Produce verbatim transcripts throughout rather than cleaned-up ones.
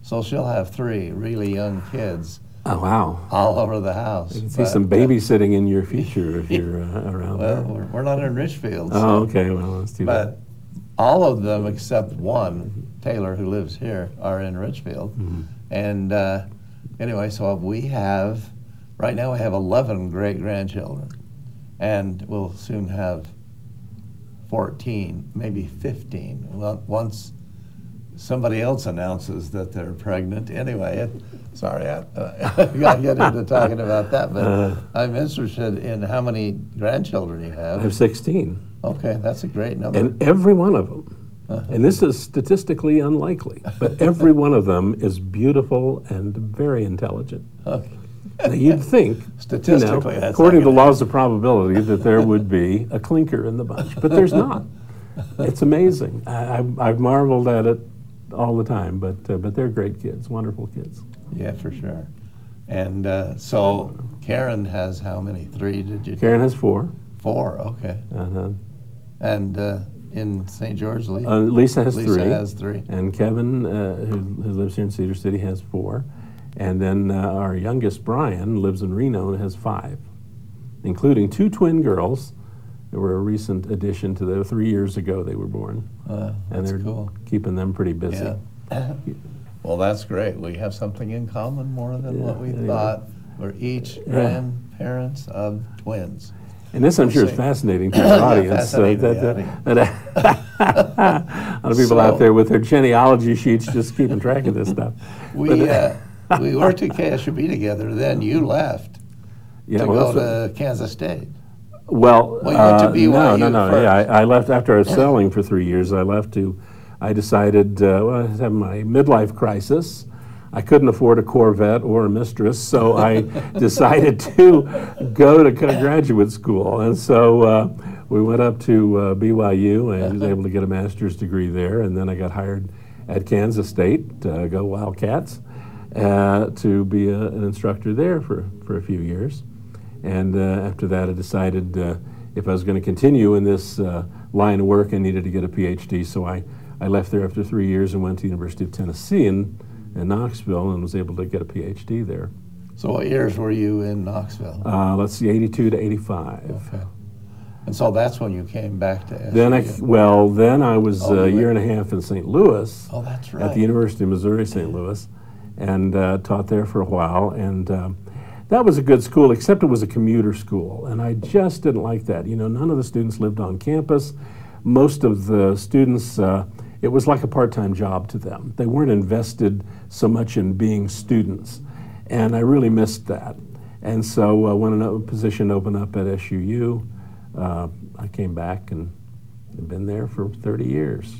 So she'll have three really young kids Oh, wow. all over the house. You can see But, some uh, babysitting in your future if you're uh, around Well, there. we're, we're not in Richfield. Oh, so- okay. Well, that's too bad. But all of them except one, Taylor, who lives here, are in Richfield. Mhm. And uh, anyway, so we have, right now we have eleven great-grandchildren. And we'll soon have fourteen, maybe fifteen. Well, once somebody else announces that they're pregnant. Anyway, it, sorry, I, uh, I got get into talking about that, but Uh, I'm interested in how many grandchildren you I have. have sixteen, Okay, that's a great number. and every one of them, Uh-huh. and this is statistically unlikely, but every one of them is beautiful and very intelligent. Okay. Now, you'd think, you know, Statistically, that's according to not the gonna laws of probability, that there would be a clinker in the bunch, but there's not. It's amazing. I, I've, I've marveled at it all the time, but uh, but they're great kids, wonderful kids. Yeah, for sure. And uh, so Karen has how many? Three, did you? Karen has four. Four, okay. Uh-huh. And uh, in Saint George, Lee? Uh, Lisa has Lisa three. has three. And Kevin, uh, who, who lives here in Cedar City, has four. And then uh, our youngest, Brian, lives in Reno and has five, including two twin girls that were a recent addition to the three years ago they were born. Uh, And that's they're cool. keeping them pretty busy. Yeah. Well, that's great. We have something in common more than Yeah, what we yeah. thought. We're each grandparents of twins. And this, I'm sure, is See. fascinating to our Yeah, audience. uh, fascinating to that, the that, that, a lot of people out So- there with their genealogy sheets just keeping track of this stuff. We But, uh, we worked at K S U B together. Then you left yeah, to well, go that's- to Kansas State. Well, Well, you went to uh, B Y U no, no, no. first. Yeah, I, I left after I was selling for three years. I left to, I decided, uh, well, I was having my midlife crisis. I couldn't afford a Corvette or a mistress, so I decided to go to co- graduate school. And so uh, we went up to uh, B Y U, and I was able to get a master's degree there. And then I got hired at Kansas State, uh, go Wildcats, uh, to be a, an instructor there for, for a few years. And uh, after that, I decided uh, if I was going to continue in this uh, line of work, I needed to get a P H D. So I, I left there after three years and went to the University of Tennessee in, in Knoxville and was able to get a P H D there. So what years were you in Knoxville? Uh, let's see, eighty-two to eighty-five. Okay. And so that's when you came back to S U. Then I, well, then I was Oh, a you year went- and a half in Saint Louis. Oh, that's At right. the University of Missouri, Saint Louis, and uh, taught there for a while. And um, that was a good school, except it was a commuter school, and I just didn't like that. You know, none of the students lived on campus. Most of the students, uh, it was like a part-time job to them. They weren't invested so much in being students, and I really missed that. And so uh, when a position opened up at S U U, uh, I came back and have been there for thirty years.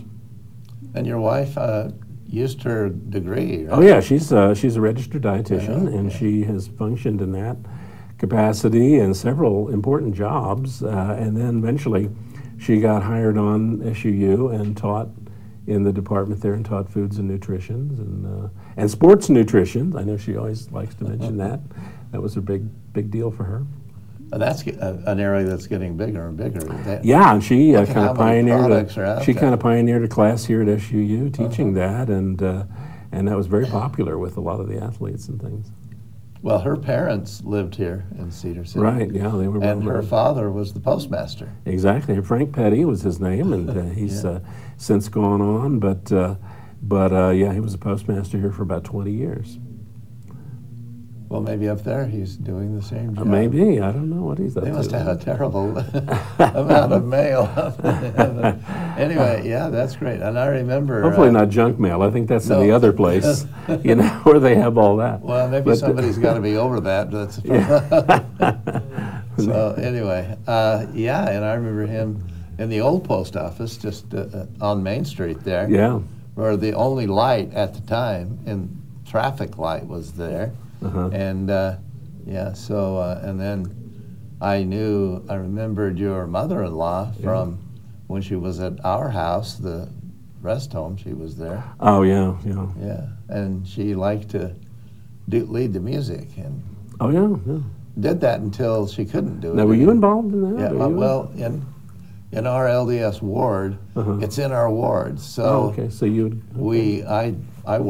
And your wife uh, used her degree, right? Oh yeah, she's uh, she's a registered dietitian, Yeah, and yeah. she has functioned in that capacity in several important jobs. Uh, and then eventually, she got hired on S U U and taught in the department there and taught foods and nutrition and uh, and sports nutrition. I know she always likes to mention that. That was a big big deal for her. And that's ge- a- an area that's getting bigger and bigger. That- Yeah, and she uh, Look at kind how of many pioneered. products are A, out she there. kind of pioneered a class here at S U U teaching Uh-huh. that, and uh, and that was very popular with a lot of the athletes and things. Well, her parents lived here in Cedar City. Right? Yeah, they were. And well her known. father was the postmaster. Exactly. Frank Petty was his name, and uh, he's Yeah. uh, since gone on. But uh, but uh, yeah, he was a postmaster here for about twenty years. Well, maybe up there he's doing the same Uh, job. maybe I don't know what he's up They to. must have a terrible amount of mail. Anyway, yeah, that's great. And I remember. Hopefully uh, not junk mail. I think that's no. in the other place, you know, where they have all that. Well, maybe But- somebody's got to be over that. That's so anyway, uh, yeah, and I remember him in the old post office, just uh, uh, on Main Street there, Yeah. where the only light at the time, and traffic light was there, Uh-huh. and uh, yeah, so uh, and then I knew I remembered your mother-in-law from when she was at our house, the rest home. She was there. Oh yeah, yeah. Yeah, and she liked to do, lead the music, and Oh yeah, yeah. did that until she couldn't do it. Now, were you anymore. involved in that? Yeah, Were uh, you- well, in in our L D S ward, Uh-huh. it's in our ward, so Oh, okay. So you. we I